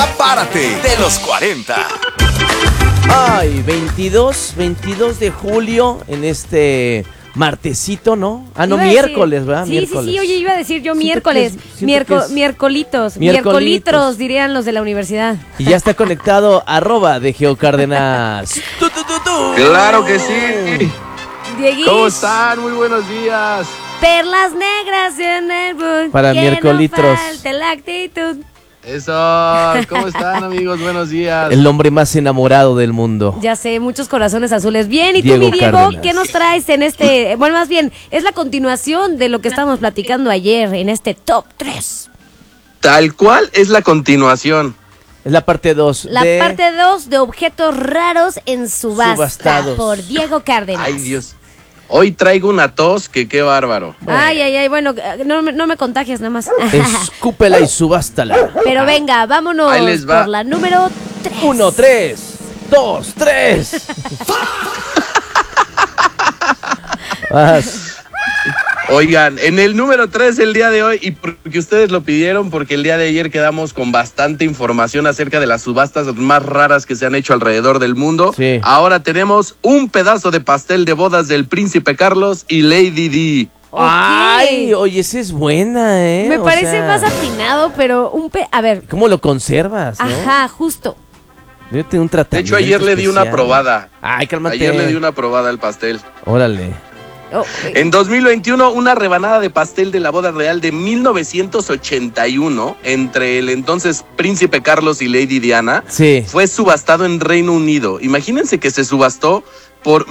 Párate de los 40. Ay, 22 de julio en este martesito, ¿no? Ah, no, miércoles, ¿verdad? Sí, miércoles. sí, oye, iba a decir yo miércoles. Miércolitos, dirían los de la universidad. Y ya está conectado @de Geocárdenas. Claro que sí. Dieguis. ¿Cómo están? Muy buenos días. Perlas negras en el book. Para miércolitros. No falte la actitud. Eso, ¿cómo están, amigos? Buenos días. El hombre más enamorado del mundo. Ya sé, muchos corazones azules. Bien, ¿y Diego tú, mi Diego, Cárdenas. qué nos traes en este? Bueno, más bien, es la continuación de lo que estábamos platicando ayer en este top 3. Tal cual es la continuación. Es la parte 2. La parte 2 de objetos raros en subasta Subastados. por Diego Cárdenas. Ay, Dios. Hoy traigo una tos que qué bárbaro. Ay, bueno, no me contagies nada más. Escúpela y subástala. Pero venga, vámonos Ahí les va. por la número 3. 1, 3, 2, 3. Vas. Oigan, en el número 3 el día de hoy, y porque ustedes lo pidieron, porque el día de ayer quedamos con bastante información acerca de las subastas más raras que se han hecho alrededor del mundo. Sí. Ahora tenemos un pedazo de pastel de bodas del príncipe Carlos y Lady Di. Ok. Ay, oye, esa es buena, ¿eh? Me O parece sea, más afinado, pero a ver. ¿Cómo lo conservas, no? Ajá, justo. Debe tener un De tratamiento hecho, ayer le di una especial. probada. Ay, cálmate. Ayer le di una probada al pastel. Órale. Oh, En 2021, una rebanada de pastel de la boda real de 1981 entre el entonces príncipe Carlos y Lady Diana Sí. fue subastado en Reino Unido. Imagínense que se subastó por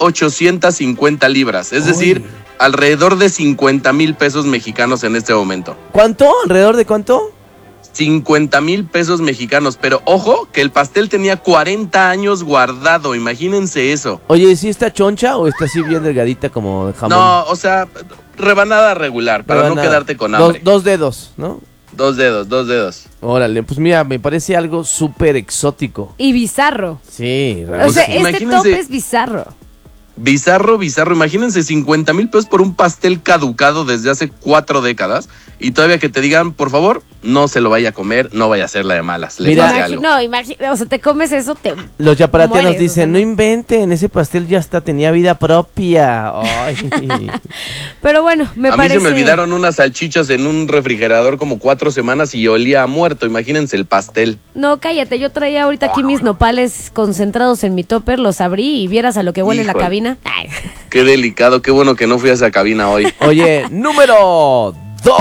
1,850 libras, es decir, alrededor de 50,000 pesos mexicanos en este momento. ¿Cuánto? ¿Alrededor de cuánto? 50,000 pesos mexicanos, pero ojo que el pastel tenía 40 años guardado, imagínense eso. Oye, ¿sí está choncha o está así bien delgadita como de jamón? No, o sea, rebanada regular, para no Rebanada. quedarte con hambre. Dos dedos, ¿no? Dos dedos. Órale, pues mira, me parece algo súper exótico. y bizarro. Sí, O sea, rarísimo. este top Imagínense. es bizarro. Bizarro. Imagínense 50,000 pesos por un pastel caducado desde hace 4 décadas y todavía que te digan, por favor, no se lo vaya a comer, no vaya a ser la de malas. Le Mira, pase algo. O sea, te comes eso, Los yaparatianos mueres, dicen, o sea, no no. inventen, ese pastel ya hasta tenía vida propia. Ay. Pero bueno, me a parece. mí se me olvidaron unas salchichas en un refrigerador como 4 semanas y olía a muerto. Imagínense el pastel. No, cállate, yo traía ahorita aquí mis nopales concentrados en mi topper, los abrí y vieras a lo que huele en la Híjole. cabina. Ay. Qué delicado, qué bueno que no fui a esa cabina hoy. Oye, número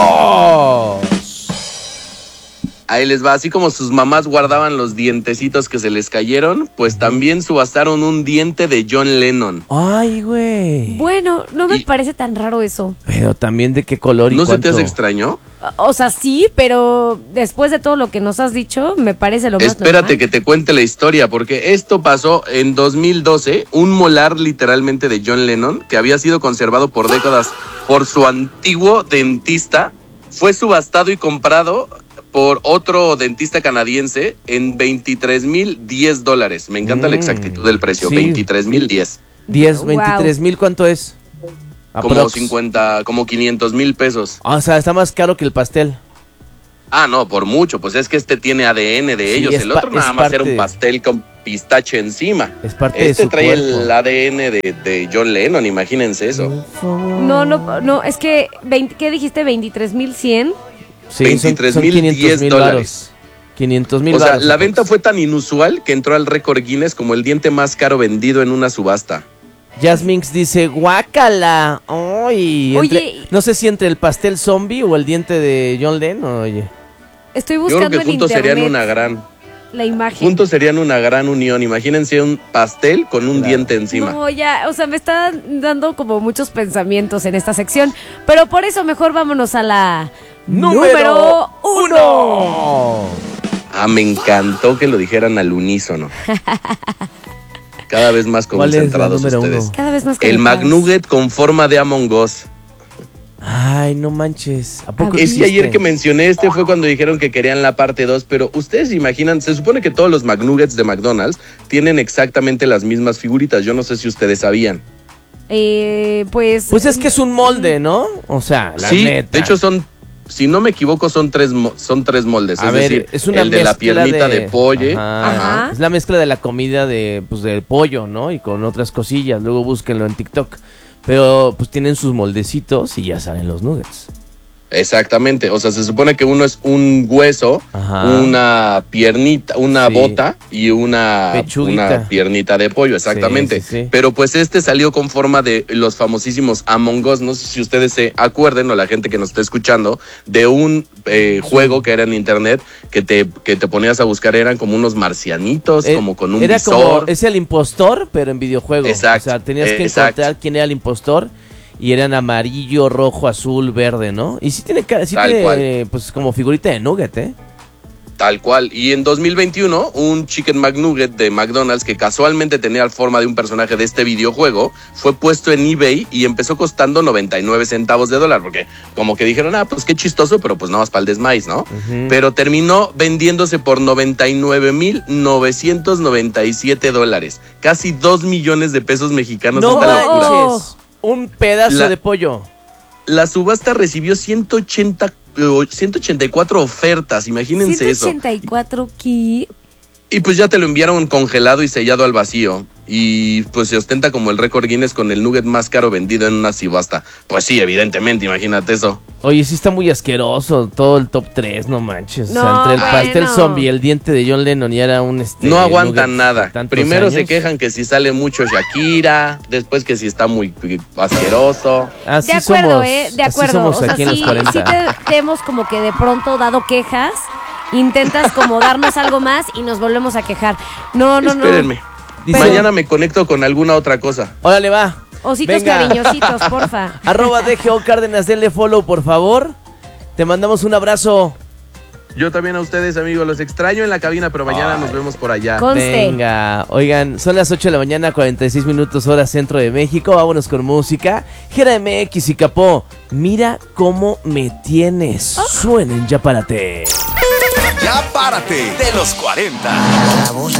2. Ahí les va, así como sus mamás guardaban los dientecitos que se les cayeron, pues también subastaron un diente de John Lennon. Ay, güey. Bueno, no me Y- parece tan raro eso. Pero también de qué color y ¿No se te cuánto. hace extraño? O sea, sí, pero después de todo lo que nos has dicho, me parece lo más Espérate normal. que te cuente la historia, porque esto pasó en 2012, un molar literalmente de John Lennon, que había sido conservado por décadas por su antiguo dentista, fue subastado y comprado por otro dentista canadiense en $23,010. Me encanta la exactitud del precio, sí. 23,010. 10, Wow. 23,000, ¿cuánto es? Como Aprox. 50, como 500,000 pesos. O sea, está más caro que el pastel. Ah, no, por mucho, pues es que este tiene ADN de Sí, ellos, es el otro es nada más era parte- un pastel con pistache encima. Es parte de Este su trae cuerpo. el ADN de John Lennon, imagínense eso. No, es que, ¿qué dijiste? 23,100. Sí, 23,010 $500,000 dólares. 500,000 O sea, varos, la aprox. venta fue tan inusual que entró al récord Guinness como el diente más caro vendido en una subasta. Jasminx dice, guácala. Ay, Oye, no sé si entre el pastel zombie o el diente de John Lennon, oye. Estoy Yo buscando creo que en juntos internet serían la imagen. juntos serían una gran unión. Imagínense un pastel con un diente encima. No, ya, o sea, me están dando como muchos pensamientos en esta sección, pero por eso mejor vámonos a la número 1. Ah, me encantó que lo dijeran al unísono. Cada vez más ¿Cuál es la concentrados número ustedes. uno? Cada vez más El conectados. McNugget con forma de Among Us. Ay, no manches. ¿A poco Es Es que ayer existe? que mencioné fue cuando dijeron que querían la parte 2, pero ustedes se imaginan, se supone que todos los McNuggets de McDonald's tienen exactamente las mismas figuritas. Yo no sé si ustedes sabían. Pues Pues es que es un molde, ¿no? O sea, la Sí, neta. de hecho son si no me equivoco, son tres moldes. A es ver, decir, es una el de la mezcla piernita de pollo. Ajá. Es la mezcla de la comida del pollo, ¿no? Y con otras cosillas. Luego búsquenlo en TikTok. Pero pues tienen sus moldecitos y ya salen los nuggets. Exactamente, o sea, se supone que uno es un hueso, Ajá. una piernita, una Sí. bota y una piernita de pollo, exactamente. Sí, sí, sí. Pero pues salió con forma de los famosísimos Among Us, no sé si ustedes se acuerden o la gente que nos está escuchando, de un juego que era en internet que te ponías a buscar, eran como unos marcianitos, como con un era visor. Como, es el impostor, pero en videojuego. Exacto. O sea, tenías que encontrar quién era el impostor. Y eran amarillo, rojo, azul, verde, ¿no? Y sí tiene pues como figurita de nugget, ¿eh? Tal cual. Y en 2021, un Chicken McNugget de McDonald's que casualmente tenía la forma de un personaje de este videojuego, fue puesto en eBay y empezó costando 99 centavos de dólar, porque como que dijeron, pues qué chistoso, pero pues nada más para el desmais, ¿no? Pero terminó vendiéndose por 99,997 dólares. Casi 2 millones de pesos mexicanos. ¡No Esta locura. manches! Un pedazo de pollo. La subasta recibió 184 ofertas, imagínense 184 ¿qué? Y pues ya te lo enviaron congelado y sellado al vacío. Y pues se ostenta como el récord Guinness con el nugget más caro vendido en una subasta. Pues sí, evidentemente, imagínate eso. Oye, sí está muy asqueroso todo el top 3, no manches. No, o sea, entre el pastel bueno. zombie y el diente de John Lennon y era un No aguantan nugget de nada. tantos Primero se años. quejan que si sale mucho Shakira, después que si está muy asqueroso. Así De acuerdo, somos, de así acuerdo. somos O sea, aquí en los sí 40. te hemos como que de pronto dado quejas, intentas como darnos algo más y nos volvemos a quejar. No. Espérenme. Dice- Mañana me conecto con alguna otra cosa. Órale, va. Ositos Venga. cariñositos, porfa. @ DGO Cárdenas, denle follow, por favor. Te mandamos un abrazo. Yo también a ustedes, amigos, los extraño en la cabina, pero mañana nos vemos por allá. Conste. Venga, oigan, son las 8 de la mañana, 46 minutos hora centro de México. Vámonos con música. Jera MX y Capó, mira cómo me tienes. Suenen, ya párate. Ya párate de los 40. La voz